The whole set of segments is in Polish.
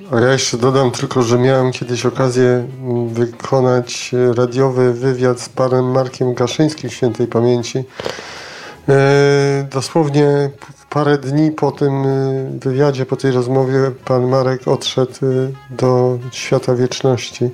A ja jeszcze dodam tylko, że miałem kiedyś okazję wykonać radiowy wywiad z panem Markiem Gaszyńskim świętej pamięci. Dosłownie parę dni po tym wywiadzie, po tej rozmowie pan Marek odszedł do świata wieczności.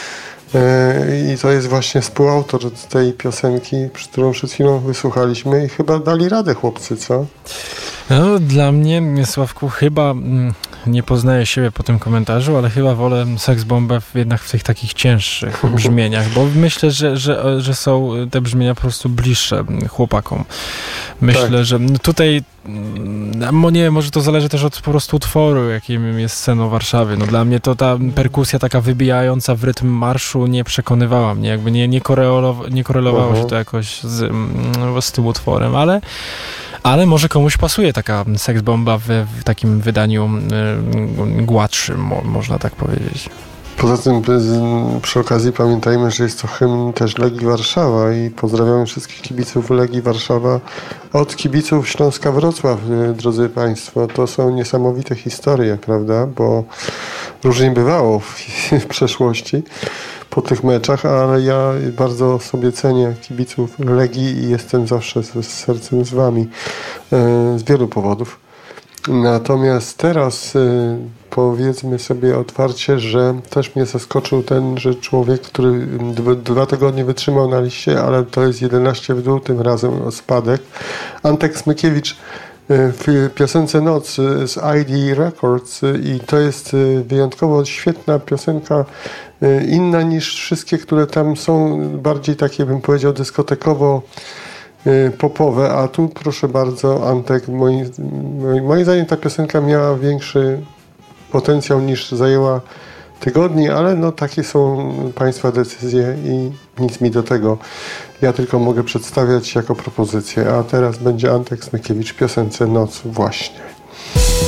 I to jest właśnie współautor tej piosenki, którą przed chwilą wysłuchaliśmy i chyba dali radę chłopcy, co? No, dla mnie, Sławku, chyba nie poznaję siebie po tym komentarzu, ale chyba wolę Sex Bombę jednak w tych takich cięższych brzmieniach, bo myślę, że są te brzmienia po prostu bliższe chłopakom. Myślę, tak, że tutaj nie wiem, może to zależy też od po prostu utworu, jakim jest Sen o Warszawie. No dla mnie to ta perkusja taka wybijająca w rytm marszu nie przekonywała mnie, jakby nie korelowało się to jakoś z tym utworem, ale może komuś pasuje taka Sex Bomba w takim wydaniu gładszym, można tak powiedzieć. Poza tym przy okazji pamiętajmy, że jest to hymn też Legii Warszawa i pozdrawiamy wszystkich kibiców Legii Warszawa od kibiców Śląska Wrocław, drodzy Państwo. To są niesamowite historie, prawda, bo różnie bywało w przeszłości po tych meczach, ale ja bardzo sobie cenię kibiców Legii i jestem zawsze z sercem z Wami z wielu powodów. Natomiast teraz powiedzmy sobie otwarcie, że też mnie zaskoczył tenże człowiek, który 2 tygodnie wytrzymał na liście, ale to jest 11 w dół, tym razem o spadek. Antek Smykiewicz w piosence Noc z ID Records i to jest wyjątkowo świetna piosenka, inna niż wszystkie, które tam są, bardziej takie, bym powiedział, dyskotekowo popowe, a tu proszę bardzo, Antek, moim zdaniem ta piosenka miała większy potencjał niż zajęła tygodni, ale no takie są Państwa decyzje i nic mi do tego. Ja tylko mogę przedstawiać jako propozycję, a teraz będzie Antek Smykiewicz w piosence Noc właśnie.